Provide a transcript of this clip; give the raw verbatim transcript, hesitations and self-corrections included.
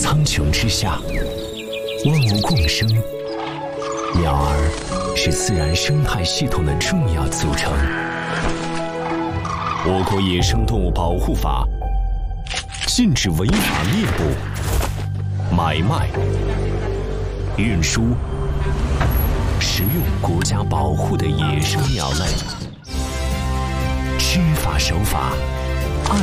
苍穹之下，万物共生，鸟儿是自然生态系统的重要组成。我国野生动物保护法禁止违法猎捕、买卖、运输、食用国家保护的野生鸟类，知法守法，